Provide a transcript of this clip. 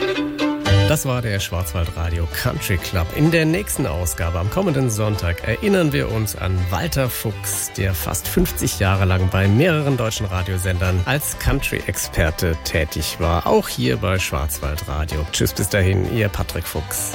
Das war der Schwarzwaldradio Country Club. In der nächsten Ausgabe am kommenden Sonntag erinnern wir uns an Walter Fuchs, der fast 50 Jahre lang bei mehreren deutschen Radiosendern als Country-Experte tätig war. Auch hier bei Schwarzwaldradio. Tschüss, bis dahin, Ihr Patrick Fuchs.